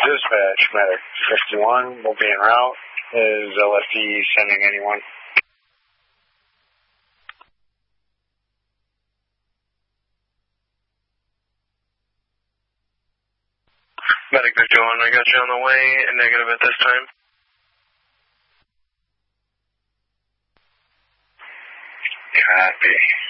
Dispatch, Medic 51 will be en route. Is LFD sending anyone? Medic 51, I got you on the way, and negative at this time. Copy.